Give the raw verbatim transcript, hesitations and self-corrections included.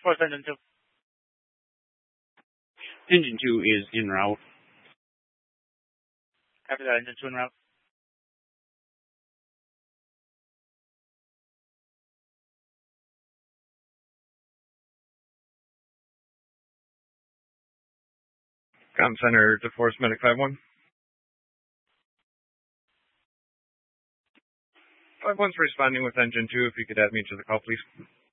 Force engine two. Engine two is en route. Copy that, engine two en route. Com Center to Force Medic five one. five one's responding with engine two. If you could add me to the call, please.